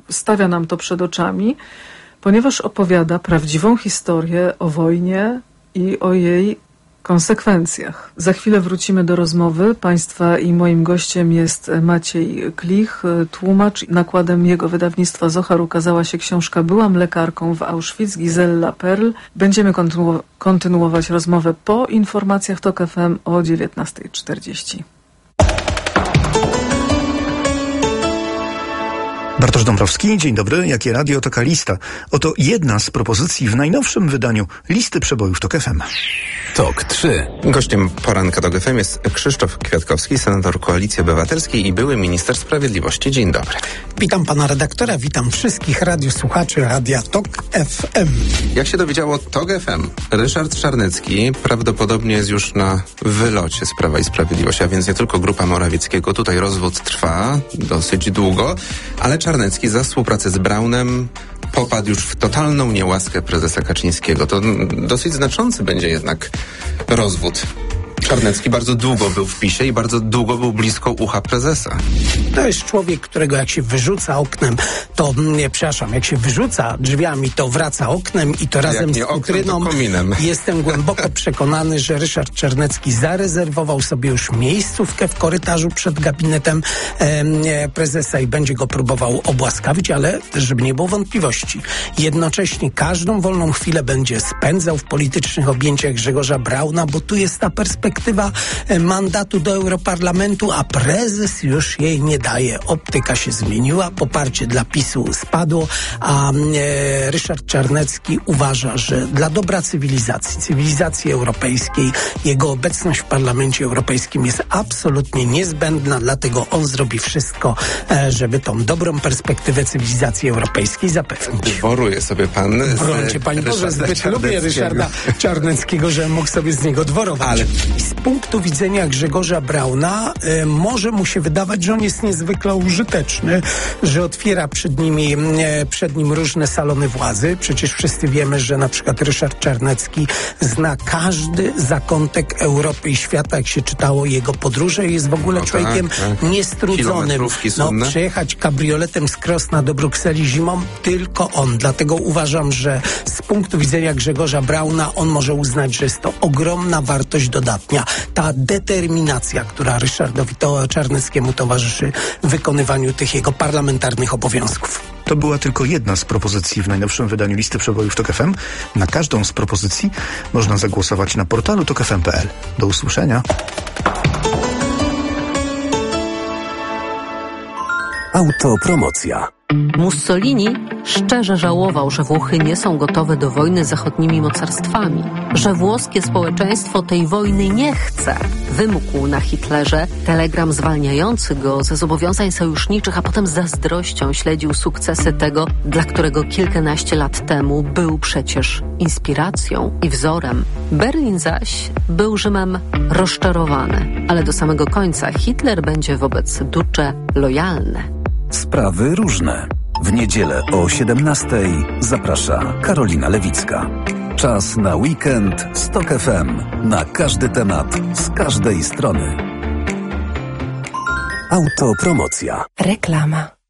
stawia nam to przed oczami, ponieważ opowiada prawdziwą historię o wojnie i o jej konsekwencjach. Za chwilę wrócimy do rozmowy. Państwa i moim gościem jest Maciej Klich, tłumacz. Nakładem jego wydawnictwa Zohar ukazała się książka Byłam lekarką w Auschwitz, Gisella Perl. Będziemy kontynuować rozmowę po informacjach TOK FM o 19:40. Bartosz Dąbrowski, dzień dobry. Jakie radio, taka lista. Oto jedna z propozycji w najnowszym wydaniu listy przebojów TOK FM. TOK 3. Gościem poranka TOK FM jest Krzysztof Kwiatkowski, senator Koalicji Obywatelskiej i były minister sprawiedliwości. Dzień dobry. Witam pana redaktora, witam wszystkich radiosłuchaczy Radia TOK FM. Jak się dowiedziało TOK FM, Ryszard Czarnecki prawdopodobnie jest już na wylocie z Prawa i Sprawiedliwości, a więc nie tylko grupa Morawieckiego. Tutaj rozwód trwa dosyć długo, ale Czarnecki za współpracę z Braunem popadł już w totalną niełaskę prezesa Kaczyńskiego. To dosyć znaczący będzie jednak rozwód. Czarnecki bardzo długo był w PiS-ie i bardzo długo był blisko ucha prezesa. To jest człowiek, którego jak się wyrzuca oknem, to, jak się wyrzuca drzwiami, to wraca oknem i to razem z futryną. Jestem głęboko przekonany, że Ryszard Czarnecki zarezerwował sobie już miejscówkę w korytarzu przed gabinetem prezesa i będzie go próbował obłaskawić, ale żeby nie było wątpliwości. Jednocześnie każdą wolną chwilę będzie spędzał w politycznych objęciach Grzegorza Brauna, bo tu jest ta perspektywa mandatu do Europarlamentu, a prezes już jej nie daje. Optyka się zmieniła, poparcie dla PiS-u spadło, a Ryszard Czarnecki uważa, że dla dobra cywilizacji europejskiej, jego obecność w Parlamencie Europejskim jest absolutnie niezbędna, dlatego on zrobi wszystko, żeby tą dobrą perspektywę cywilizacji europejskiej zapewnić. Dworuje sobie pan Brońcie, Panie Boże, zbyt lubię Ryszarda Czarneckiego, że mógł sobie z niego dworować. Ale z punktu widzenia Grzegorza Brauna może mu się wydawać, że on jest niezwykle użyteczny, że otwiera przed nim różne salony władzy. Przecież wszyscy wiemy, że na przykład Ryszard Czarnecki zna każdy zakątek Europy i świata, jak się czytało jego podróże, jest w ogóle człowiekiem niestrudzonym. Przejechać kabrioletem z Krosna do Brukseli zimą tylko on. Dlatego uważam, że z punktu widzenia Grzegorza Brauna on może uznać, że jest to ogromna wartość dodatnia. Ta determinacja, która Ryszardowi Czarneckiemu towarzyszy w wykonywaniu tych jego parlamentarnych obowiązków. To była tylko jedna z propozycji w najnowszym wydaniu listy przebojów TOK FM. Na każdą z propozycji można zagłosować na portalu tokfm.pl. Do usłyszenia. Autopromocja. Mussolini szczerze żałował, że Włochy nie są gotowe do wojny z zachodnimi mocarstwami, że włoskie społeczeństwo tej wojny nie chce. Wymógł na Hitlerze telegram zwalniający go ze zobowiązań sojuszniczych, a potem z zazdrością śledził sukcesy tego, dla którego kilkanaście lat temu był przecież inspiracją i wzorem. Berlin zaś był Rzymem rozczarowany, ale do samego końca Hitler będzie wobec Duce lojalny. Sprawy różne. W niedzielę o 17:00 zaprasza Karolina Lewicka. Czas na weekend z TOK FM. Na każdy temat, z każdej strony. Autopromocja. Reklama.